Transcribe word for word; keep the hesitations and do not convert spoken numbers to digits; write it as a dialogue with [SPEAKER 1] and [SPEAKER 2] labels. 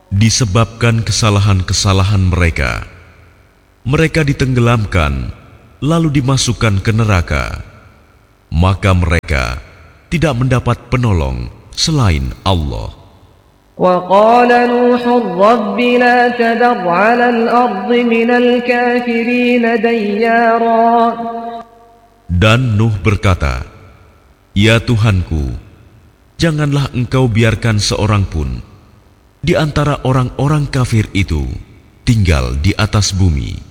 [SPEAKER 1] Disebabkan kesalahan-kesalahan mereka, mereka ditenggelamkan lalu dimasukkan ke neraka. Maka mereka tidak mendapat penolong selain Allah.
[SPEAKER 2] وقال نوح رب لا تذر على الأرض من الكافرين ديارا.
[SPEAKER 1] Dan Nuh berkata, Ya Tuhanku, janganlah engkau biarkan seorang pun di antara orang-orang kafir itu tinggal di atas bumi.